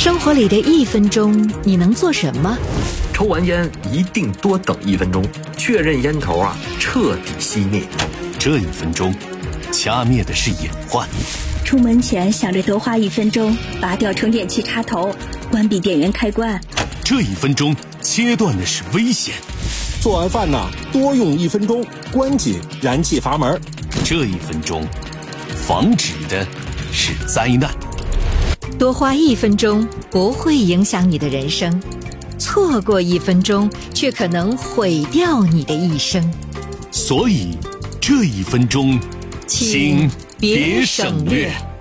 生活里的1分钟，你能做什么？ 抽完烟一定多等1分钟，确认烟头彻底熄灭。 这1分钟，掐灭的是隐患。 出门前想着多花1分钟，拔掉充电器插头，关闭电源开关。 这1分钟，切断的是危险。 做完饭多用1分钟，关紧燃气阀门。 这1分钟，防止的是灾难。 多花1分钟不会影响你的人生，错过1分钟却可能毁掉你的一生。 所以这1分钟，请别省略。